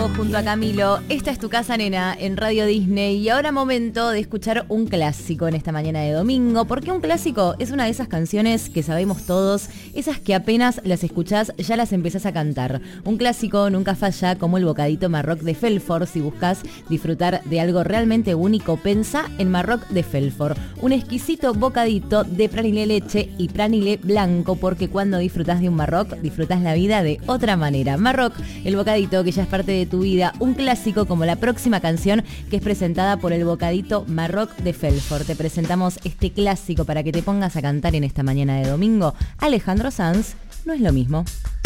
Nico junto a Camilo. Esta es tu casa, nena, en Radio Disney. Y ahora momento de escuchar un clásico en esta mañana de domingo. Porque un clásico es una de esas canciones que sabemos todos, esas que apenas las escuchás ya las empezás a cantar. Un clásico nunca falla, como el bocadito Marroc de Felfort. Si buscas disfrutar de algo realmente único, pensá en Marroc de Felfort. Un exquisito bocadito de pranilé leche y pranilé blanco, porque cuando disfrutás de un Marroc, disfrutás la vida de otra manera. Marroc, el bocadito que ya es parte de tu vida, un clásico como la próxima canción que es presentada por el bocadito Marroc de Felfort. Te presentamos este clásico para que te pongas a cantar en esta mañana de domingo. Alejandro Sanz, No es lo mismo.